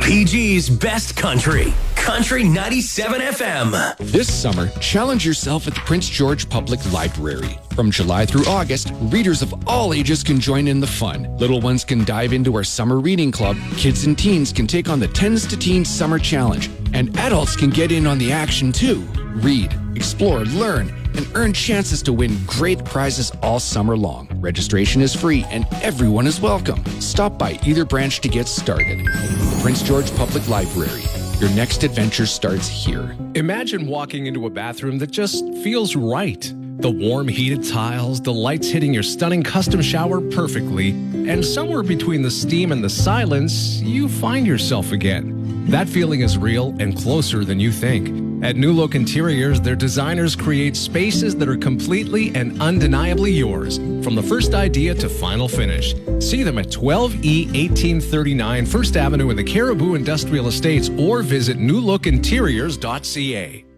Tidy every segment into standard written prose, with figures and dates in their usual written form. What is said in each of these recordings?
PG's best country. Country 97 FM. This summer, challenge yourself at the Prince George Public Library. From July through August, readers of all ages can join in the fun. Little ones can dive into our summer reading club. Kids and teens can take on the Tens to Teens Summer Challenge. And adults can get in on the action too. Read, explore, learn, and earn chances to win great prizes all summer long. Registration is free and everyone is welcome. Stop by either branch to get started. The Prince George Public Library. Your next adventure starts here. Imagine walking into a bathroom that just feels right. The warm heated tiles, the lights hitting your stunning custom shower perfectly, and somewhere between the steam and the silence, you find yourself again. That feeling is real and closer than you think. At New Look Interiors, their designers create spaces that are completely and undeniably yours, from the first idea to final finish. See them at 12E 1839 First Avenue in the Caribou Industrial Estates or visit newlookinteriors.ca.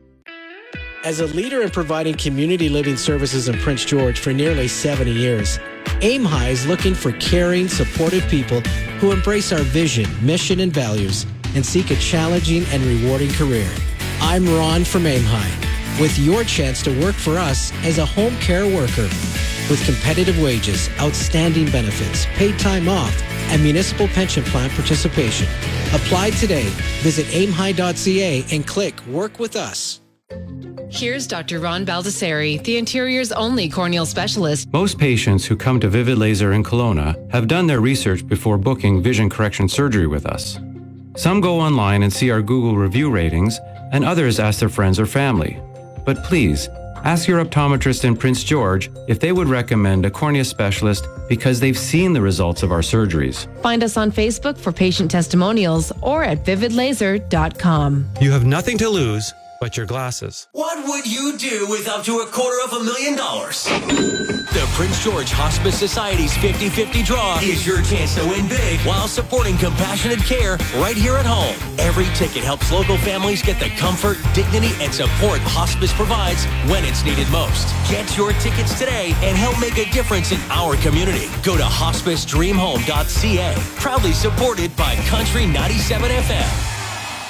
As a leader in providing community living services in Prince George for nearly 70 years, Aim High is looking for caring, supportive people who embrace our vision, mission, and values and seek a challenging and rewarding career. I'm Ron from Aim High, with your chance to work for us as a home care worker. With competitive wages, outstanding benefits, paid time off, and municipal pension plan participation. Apply today. Visit aimhigh.ca and click Work With Us. Here's Dr. Ron Baldessari, the Interior's only corneal specialist. Most patients who come to Vivid Laser in Kelowna have done their research before booking vision correction surgery with us. Some go online and see our Google review ratings, and others ask their friends or family. But please, ask your optometrist in Prince George if they would recommend a cornea specialist because they've seen the results of our surgeries. Find us on Facebook for patient testimonials or at vividlaser.com. You have nothing to lose but your glasses. What would you do with up to $250,000? The Prince George Hospice Society's 50-50 draw is your chance to win big while supporting compassionate care right here at home. Every ticket helps local families get the comfort, dignity, and support hospice provides when it's needed most. Get your tickets today and help make a difference in our community. Go to hospicedreamhome.ca. Proudly supported by Country 97 FM.